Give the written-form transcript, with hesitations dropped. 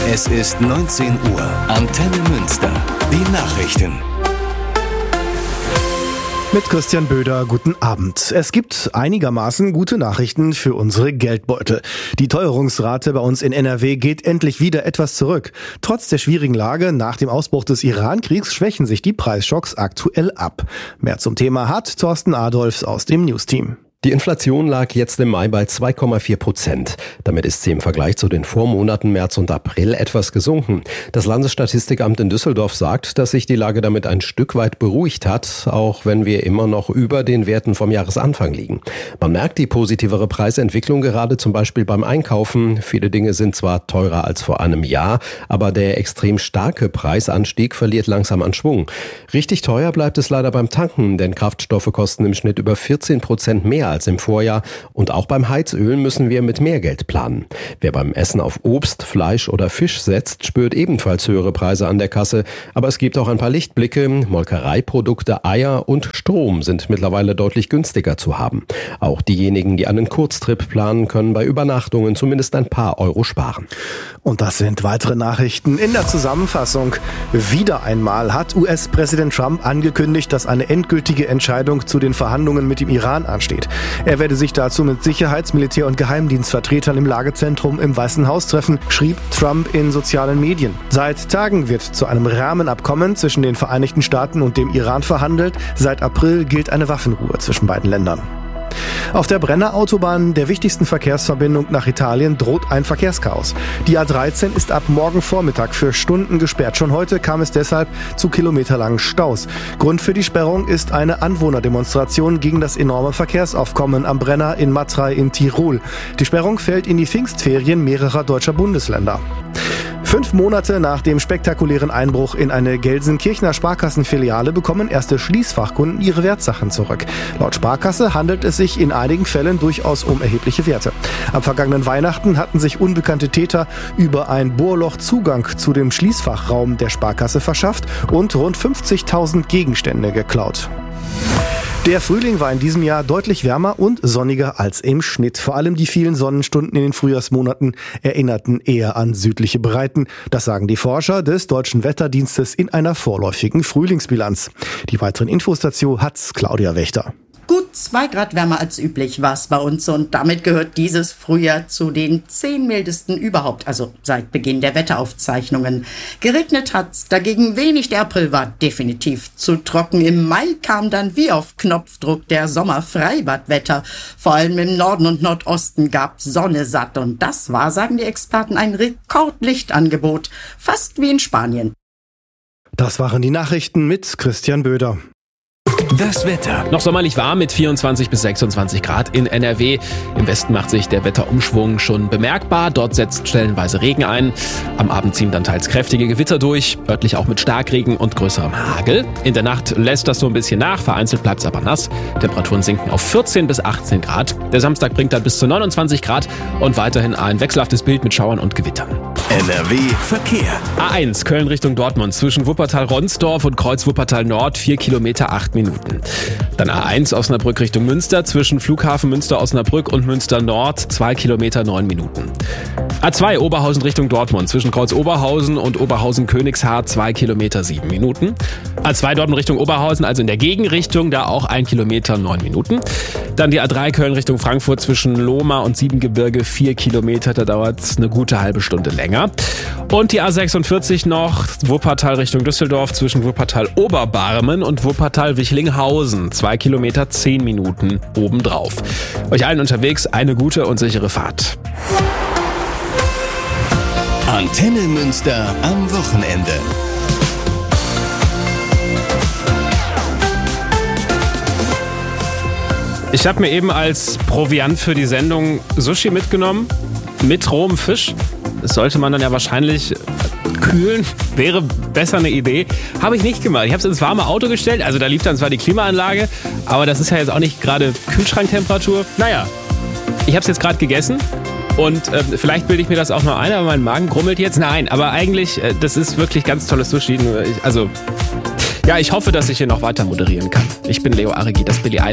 Es ist 19 Uhr. Antenne Münster. Die Nachrichten. Mit Christian Böder, guten Abend. Es gibt einigermaßen gute Nachrichten für unsere Geldbeutel. Die Teuerungsrate bei uns in NRW geht endlich wieder etwas zurück. Trotz der schwierigen Lage nach dem Ausbruch des Iran-Kriegs schwächen sich die Preisschocks aktuell ab. Mehr zum Thema hat Thorsten Adolfs aus dem Newsteam. Die Inflation lag jetzt im Mai bei 2,4%. Damit ist sie im Vergleich zu den Vormonaten März und April etwas gesunken. Das Landesstatistikamt in Düsseldorf sagt, dass sich die Lage damit ein Stück weit beruhigt hat, auch wenn wir immer noch über den Werten vom Jahresanfang liegen. Man merkt die positivere Preisentwicklung gerade zum Beispiel beim Einkaufen. Viele Dinge sind zwar teurer als vor einem Jahr, aber der extrem starke Preisanstieg verliert langsam an Schwung. Richtig teuer bleibt es leider beim Tanken, denn Kraftstoffe kosten im Schnitt über 14% mehr als im Vorjahr, und auch beim Heizöl müssen wir mit mehr Geld planen. Wer beim Essen auf Obst, Fleisch oder Fisch setzt, spürt ebenfalls höhere Preise an der Kasse, aber es gibt auch ein paar Lichtblicke. Molkereiprodukte, Eier und Strom sind mittlerweile deutlich günstiger zu haben. Auch diejenigen, die einen Kurztrip planen, können bei Übernachtungen zumindest ein paar Euro sparen. Und das sind weitere Nachrichten in der Zusammenfassung. Wieder einmal hat US-Präsident Trump angekündigt, dass eine endgültige Entscheidung zu den Verhandlungen mit dem Iran ansteht. Er werde sich dazu mit Sicherheits-, Militär- und Geheimdienstvertretern im Lagezentrum im Weißen Haus treffen, schrieb Trump in sozialen Medien. Seit Tagen wird zu einem Rahmenabkommen zwischen den Vereinigten Staaten und dem Iran verhandelt. Seit April gilt eine Waffenruhe zwischen beiden Ländern. Auf der Brennerautobahn, der wichtigsten Verkehrsverbindung nach Italien, droht ein Verkehrschaos. Die A13 ist ab morgen Vormittag für Stunden gesperrt. Schon heute kam es deshalb zu kilometerlangen Staus. Grund für die Sperrung ist eine Anwohnerdemonstration gegen das enorme Verkehrsaufkommen am Brenner in Matrei in Tirol. Die Sperrung fällt in die Pfingstferien mehrerer deutscher Bundesländer. 5 Monate nach dem spektakulären Einbruch in eine Gelsenkirchener Sparkassenfiliale bekommen erste Schließfachkunden ihre Wertsachen zurück. Laut Sparkasse handelt es sich in einigen Fällen durchaus um erhebliche Werte. Am vergangenen Weihnachten hatten sich unbekannte Täter über ein Bohrloch Zugang zu dem Schließfachraum der Sparkasse verschafft und rund 50.000 Gegenstände geklaut. Der Frühling war in diesem Jahr deutlich wärmer und sonniger als im Schnitt. Vor allem die vielen Sonnenstunden in den Frühjahrsmonaten erinnerten eher an südliche Breiten. Das sagen die Forscher des Deutschen Wetterdienstes in einer vorläufigen Frühlingsbilanz. Die weiteren Infos dazu hat Claudia Wächter. Gut 2 Grad wärmer als üblich war es bei uns, und damit gehört dieses Frühjahr zu den 10 mildesten überhaupt, also seit Beginn der Wetteraufzeichnungen. Geregnet hat's dagegen wenig, der April war definitiv zu trocken. Im Mai kam dann wie auf Knopfdruck der Sommerfreibadwetter. Vor allem im Norden und Nordosten gab's Sonne satt, und das war, sagen die Experten, ein Rekordlichtangebot, fast wie in Spanien. Das waren die Nachrichten mit Christian Böder. Das Wetter. Noch sommerlich warm mit 24 bis 26 Grad in NRW. Im Westen macht sich der Wetterumschwung schon bemerkbar. Dort setzt stellenweise Regen ein. Am Abend ziehen dann teils kräftige Gewitter durch, örtlich auch mit Starkregen und größerem Hagel. In der Nacht lässt das so ein bisschen nach, vereinzelt bleibt es aber nass. Temperaturen sinken auf 14 bis 18 Grad. Der Samstag bringt dann bis zu 29 Grad und weiterhin ein wechselhaftes Bild mit Schauern und Gewittern. NRW Verkehr. A1 Köln Richtung Dortmund zwischen Wuppertal-Ronsdorf und Kreuz Wuppertal Nord 4 Kilometer 8 Minuten. Dann A1 Osnabrück Richtung Münster zwischen Flughafen Münster-Osnabrück und Münster Nord 2 Kilometer 9 Minuten. A2 Oberhausen Richtung Dortmund zwischen Kreuz Oberhausen und Oberhausen-Königshaar 2 Kilometer 7 Minuten. A2 Dortmund Richtung Oberhausen, also in der Gegenrichtung, da auch 1 Kilometer 9 Minuten. Dann die A3 Köln Richtung Frankfurt zwischen Lohmar und Siebengebirge 4 Kilometer, da dauert es eine gute halbe Stunde länger. Und die A46 noch Wuppertal Richtung Düsseldorf zwischen Wuppertal-Oberbarmen und Wuppertal-Wichlinghausen 2 Kilometer 10 Minuten obendrauf. Euch allen unterwegs eine gute und sichere Fahrt. Antenne Münster am Wochenende. Ich habe mir eben als Proviant für die Sendung Sushi mitgenommen, mit rohem Fisch. Das sollte man dann ja wahrscheinlich kühlen, wäre besser eine Idee. Habe ich nicht gemacht. Ich habe es ins warme Auto gestellt, also da lief dann zwar die Klimaanlage, aber das ist ja jetzt auch nicht gerade Kühlschranktemperatur. Naja, ich habe es jetzt gerade gegessen. Und vielleicht bilde ich mir das auch noch ein, aber mein Magen grummelt jetzt. Nein, aber eigentlich, das ist wirklich ganz tolles Sushi. Ich hoffe, dass ich hier noch weiter moderieren kann. Ich bin Leo Aregi, das Billie Eilish.